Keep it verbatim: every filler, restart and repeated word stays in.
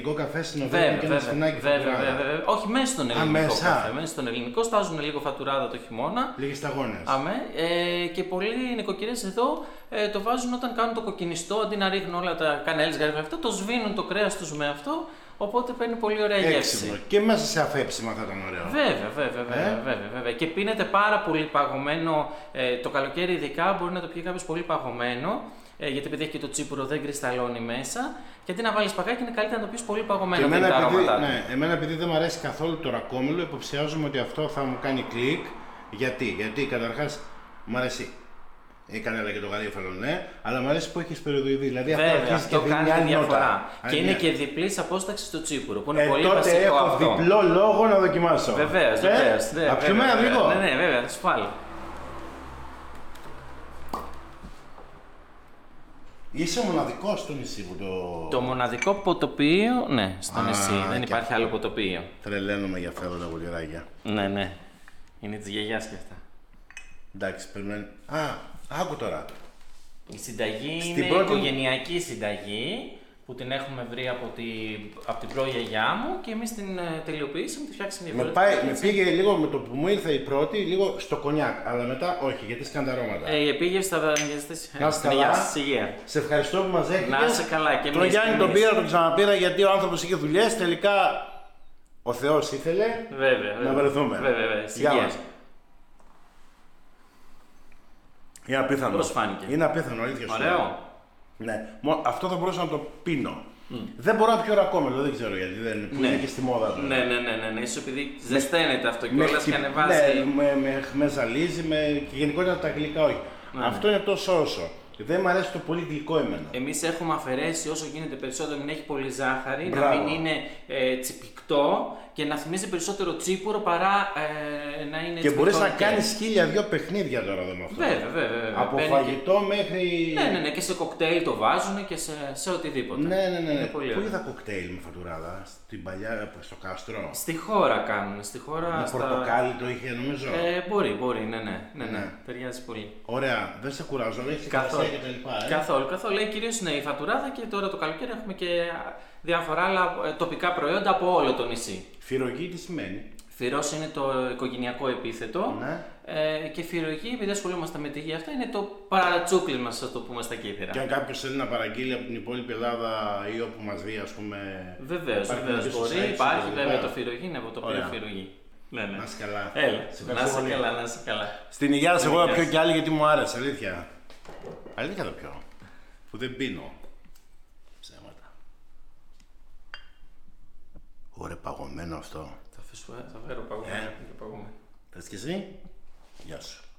ελληνικό καφέ στην Οδεία και ένα σφινάκι βέβαια, βέβαια, βέβαια. Όχι, μέσα στον ελληνικό Α, μέσα. καφέ. Μέσα στον ελληνικό στάζουν λίγο φατουράδα το χειμώνα. Λίγες σταγόνες. Αμέ. Ε, και πολλοί νοικοκυρές εδώ ε, το βάζουν όταν κάνουν το κοκκινιστό, αντί να ρίχνουν όλα τα κανέλες, γαρίφα, αυτό το σβήνουν το κρέας τους με αυτό. Οπότε παίρνει πολύ ωραία γεύση. Και μέσα σε αφέψιμα θα ήταν ωραίο. Βέβαια, βέβαια, βέβαια, ε? βέβαια, βέβαια. Και πίνεται πάρα πολύ παγωμένο. Ε, το καλοκαίρι, ειδικά, μπορεί να το πιει κάποιο πολύ παγωμένο. Ε, γιατί επειδή έχει και το τσίπουρο, δεν κρυσταλλώνει μέσα. Και αντί να βάλει παγάκι, είναι καλύτερα να το πιει πολύ παγωμένο. Και εμένα, τα επειδή, αρώματά ναι, εμένα επειδή δεν μου αρέσει καθόλου το ρακόμελο, υποψιάζομαι ότι αυτό θα μου κάνει κλικ. Γιατί, γιατί καταρχάς μου αρέσει η κανέλα και το γαρίφαλο, ναι, αλλά μου αρέσει που έχει σπεριδοειδή. Δηλαδή βέβαια, αυτό αρχίζει και δίνει άλλη διαφορά. νότα. Και είναι και διπλή απόσταση στο τσίπουρο. Που είναι ε, πολύ τότε βασικό έχω αυτό. διπλό λόγο να δοκιμάσω. Βεβαίως, ε, βεβαίως. Από μένα λίγο. Ναι, ναι, βέβαια, θα σου βάλω. Είσαι ο μοναδικός στο νησί που το... Το μοναδικό ποτοπίο, ναι, στο Α, νησί. Δεν και υπάρχει άλλο ποτοπίο. Τρελαίνομαι για αυτά τα βουλιαράκια. Ναι, ναι. Είναι της γιαγιάς και αυτά. Εντάξει, πρέπει να είναι... Α, άκου τώρα. Η συνταγή Στην είναι πρώτη... οικογενειακή συνταγή που την έχουμε βρει από, τη... από την προγιαγιά μου και εμείς την uh, τελειοποιήσαμε, τη φτιάξαμε με, πάει, με πήγε λίγο με το που μου ήρθε η πρώτη, λίγο στο κονιάκ, αλλά μετά όχι, γιατί σκανταρώματα. Ε, πήγε στα Να είσαι καλά. υγεία. Σε ευχαριστώ που μας έχετε. Να είσαι καλά και εμείς. Τον Γιάννη τον πήρα, τον ξαναπήρα γιατί ο άνθρωπος είχε δουλειές, τελικά ο Θεός ήθελε βέβαια, βέβαια. να βρεθούμε. Βέβαια, βέβαια. Γεια μας. Είναι απίθανο. Πώς φάνηκε? Είναι απίθανο, αλήθεια σου. Ωραίο. Ναι. Αυτό θα μπορούσα να το πίνω. Mm. Δεν μπορώ να πιω ρακόμελο, δεν ξέρω γιατί. Δεν που ναι. είναι και στη μόδα του. Ναι, ναι, ναι, ναι, ναι. Ίσως επειδή ζεσταίνεται αυτό και όλα και ανεβάζει. Ναι, με, με, με ζαλίζει με, και γενικότερα τα γλυκά όχι. Ναι, αυτό ναι. είναι τόσο όσο. Δεν μου αρέσει το πολύ γλυκό εμένα. Εμείς έχουμε αφαιρέσει όσο γίνεται περισσότερο, μην έχει πολύ ζάχαρη, Μπράβο. να μην είναι ε, τσιπικτό και να θυμίζει περισσότερο τσίπουρο παρά ε, να είναι. Και μπορείς να κάνεις χίλια δυο παιχνίδια τώρα εδώ με αυτό. Βέβαια, βέβαια. βέβαια. Από φαγητό και... μέχρι. Ναι, ναι, ναι, και σε κοκτέιλ το βάζουν και σε, σε οτιδήποτε. Ναι, ναι, ναι. ναι. Πού είδα κοκτέιλ με φατουράδα, στην παλιά, στο κάστρο. Στη χώρα κάνουν. Στη χώρα. Με στα... πορτοκάλι το είχε νομίζω. Ε, μπορεί, μπορεί, ναι, ναι. ναι, ναι. ναι. Ταιριάζει πολύ. Ωραία, δεν σε κουράζω, δεν έχει καθόλου. Και τα λοιπά, ε. Καθόλου, καθόλου. Ε, κυρίως είναι η φατουράδα και τώρα το καλοκαίρι έχουμε και διάφορα άλλα τοπικά προϊόντα από όλο το νησί. Φυρογή τι σημαίνει? Φυρός είναι το οικογενειακό επίθετο. Ναι. Ε, και φυρογή, επειδή ασχολούμαστε με τη γη αυτά, είναι το παρατσούκλι μας, ας το πούμε στα κύθρα. Και αν κάποιος θέλει να παραγγείλει από την υπόλοιπη Ελλάδα ή όπου μας δει, ας πούμε. Βεβαίως, βεβαίως μπορεί. Υπάρχει βέβαια το φυρογή, είναι από το οποίο φυρογή. Ναι, ναι. Να είσαι καλά. Έλα, να είσαι καλά, να είσαι καλά. Στην υγεία σας, εγώ θα πιω κι άλλη γιατί μου άρεσε, αλήθεια. Αλήθεια το πιω. Που δεν πίνω. Ψέματα. Ωραία, παγωμένο αυτό. Θα φέρω παγωμένο. Ε. Θες κι εσύ? Γεια σου.